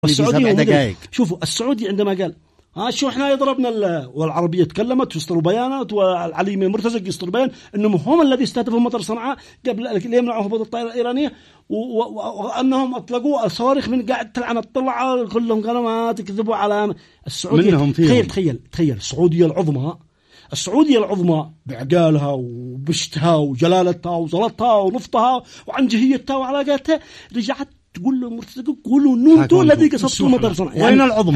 السعودي شوفوا السعودي عندما قال شو احنا يضربنا والعربية تكلمت ويصدروا بيانات والعليمي المرتزق يصدر بيان انهم هم الذي استهدفوا مطار صنعاء قبل يمنعوا هبوط الطائرة الإيرانية وانهم اطلقوا الصواريخ من قاعد تلعن الطلعة كلهم قالوا ما تكذبوا على السعودية. تخيل السعودية العظمى بعقالها وبشتها وجلالتها وزلطها ونفطها وعنجهيتها وعلاقاتها رجعت تقول له مرتزق قولوا انتم الذي قصدتوا مطار صنعاء. يعني وين العظمى؟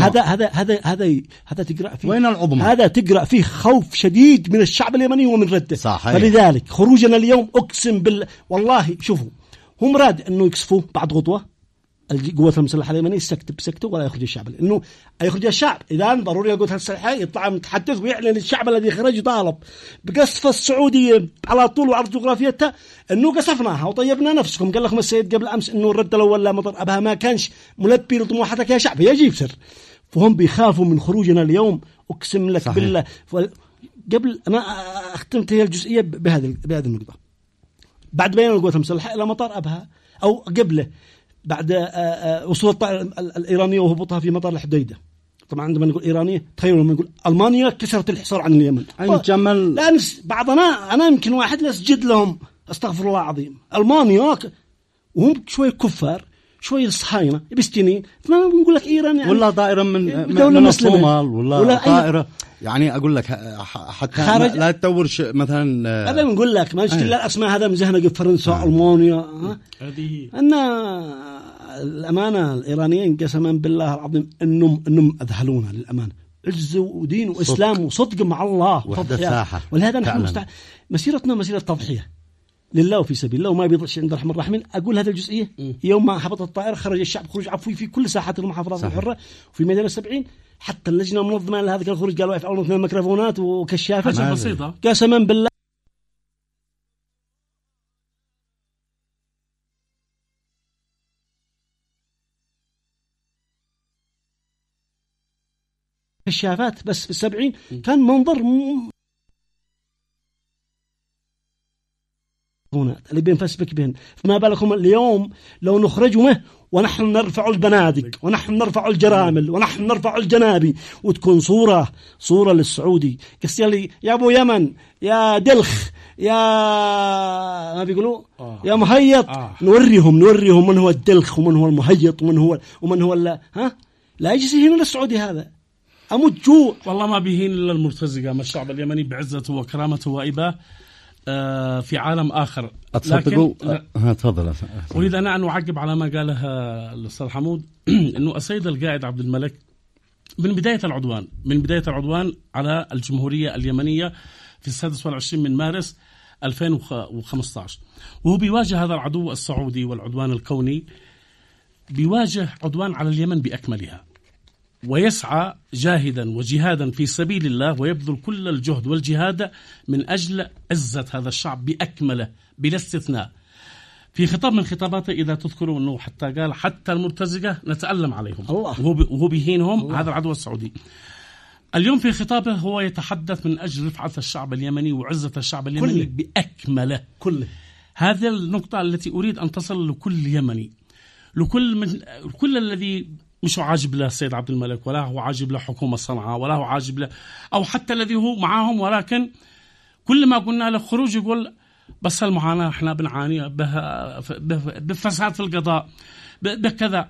هذا تقرأ فيه. وين العظمى؟ هذا تقرأ فيه خوف شديد من الشعب اليمني ومن رده. صحيح. فلذلك خروجنا اليوم اقسم بالله والله شوفوا هم راد انه يكسفوا بعد غطوة القوات المسلحة اليمنية سكتوا ولا يخرج الشعب انه يخرج الشعب اذا ضروري القوات المسلحة يطلع متحدث ويعلن الشعب الذي خرج طالب بقصف السعودية على طول وعرض جغرافيتها انه قصفناها وطيبنا نفسكم. قال لكم السيد قبل امس انه الرد الاول لا مطر ابها ما كانش ملبي لطموحاتك يا شعب يجيب سر. فهم بيخافوا من خروجنا اليوم اقسم لك صحيح. بالله قبل انا اختمت هي الجزئية بهذه النقطة بعد بيان القوات المسلحة الى مطار ابها او قبله بعد وصول الطائرة الإيرانية وهبوطها في مطار الحديدة. طبعا عندما نقول إيرانية تخيلوا لما نقول ألمانيا كسرت الحصار عن اليمن. لا بعضنا أنا يمكن واحد يسجد لهم أستغفر الله العظيم ألمانيا وهم شوية كفار شوية صهاينة بستنين ما نقول لك إيران يعني ولا طائرة من الصومال ولا طائرة يعني أقول لك حتى لا تدورش مثلا هذا بنقول لك ما نشتري الأسماء هذا مزهنة فرنسا ألمانيا هذه أن الأمانة الإيرانيين قسما بالله العظيم إنهم أذهلونا للأمانة عز ودين وإسلام وصدق مع الله وحدة ساحة. ولهذا نحن مسيرتنا مسيرة تضحية لله وفي سبيل الله وما بيضلش عند الرحمن الرحيم. أقول هذا الجزئية يوم ما هبطت الطائرة خرج الشعب خروج عفوي في كل ساحات المحافظات الحرة وفي ميدان السبعين حتى اللجنة المنظمة لهذا الخروج قالوا يفعلون 2 ميكروفونات وكشافات بسيطة قسما بالله كشافات بس في 70 كان منظر اللي بينفسبك بهن. فما بالكم اليوم لو نخرجه ونحن نرفع البنادق ونحن نرفع الجرامل ونحن نرفع الجنابي وتكون صورة للسعودي قصيالي يا أبو يمن يا دلخ يا ما بيقولوا يا مهيط نوريهم من هو الدلخ ومن هو المهيط ومن هو لا يجي هنا للسعودي هذا أموت جوع والله ما بيهين إلا المرتزقة ما الشعب اليمني بعزته وكرامته وإباه في عالم آخر. أتصدقوا تفضل. أريد أنا أن أعقب على ما قاله الأستاذ حمود أنه السيد القائد عبد الملك من بداية العدوان على الجمهورية اليمنية في 26 من مارس 2015 وهو بيواجه هذا العدو السعودي والعدوان الكوني بيواجه عدوان على اليمن بأكملها ويسعى جاهدا وجهادا في سبيل الله ويبذل كل الجهد والجهاد من أجل عزة هذا الشعب بأكمله بلا استثناء. في خطاب من خطاباته إذا تذكروا أنه حتى قال حتى المرتزقة نتألم عليهم وهو بيهينهم هذا العدو السعودي. اليوم في خطابه هو يتحدث من أجل رفعة الشعب اليمني وعزة الشعب اليمني بأكمله كله. هذه النقطة التي أريد أن تصل لكل يمني كل الذي مش عاجب له السيد عبد الملك ولا هو عاجب له حكومة صنعاء ولا هو عاجب له أو حتى الذي هو معاهم ولكن كل ما قلنا له خروج يقول بس المعاناة احنا بنعاني بفساد في القضاء بكذا.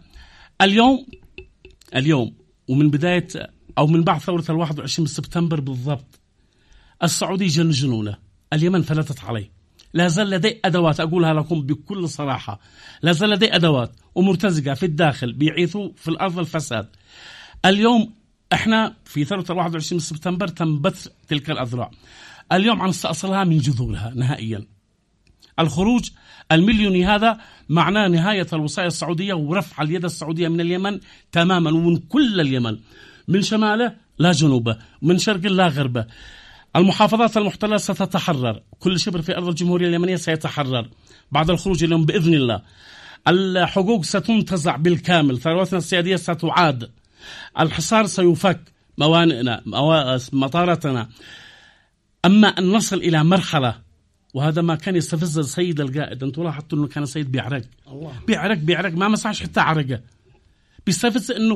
اليوم ومن بداية أو من بعد ثورة 21 سبتمبر بالضبط السعودي جنونه اليمن فلتت عليه. لا زال لدي أدوات أقولها لكم بكل صراحة لا زال لدي أدوات ومرتزقة في الداخل بيعيثوا في الأرض الفساد. اليوم احنا في ثورة 21 سبتمبر تم بث تلك الأذرع. اليوم عم نستأصلها من جذورها نهائيا. الخروج المليوني هذا معناه نهاية الوصاية السعودية ورفع اليد السعودية من اليمن تماما ومن كل اليمن من شماله لا جنوبه من شرقه لا غربه. المحافظات المحتلة ستتحرر كل شبر في أرض الجمهورية اليمنية سيتحرر بعد الخروج اليوم بإذن الله. الحقوق ستنتزع بالكامل ثرواتنا السيادية ستعاد الحصار سيفك موانئنا مطاراتنا. أما أن نصل إلى مرحلة وهذا ما كان يستفز السيد القائد أنتوا لاحظتوا أنه كان السيد بيعرق ما مسعش حتى عرقه بيستفز انه